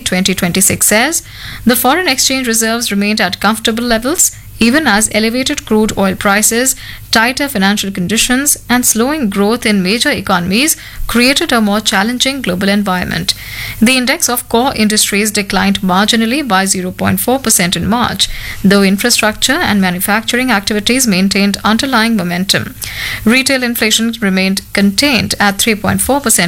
2026 says the foreign exchange reserves remained at comfortable levels even as elevated crude oil prices, tighter financial conditions, and slowing growth in major economies created a more challenging global environment. The index of core industries declined marginally by 0.4% in March, though infrastructure and manufacturing activities maintained underlying momentum. Retail inflation remained contained at 3.4%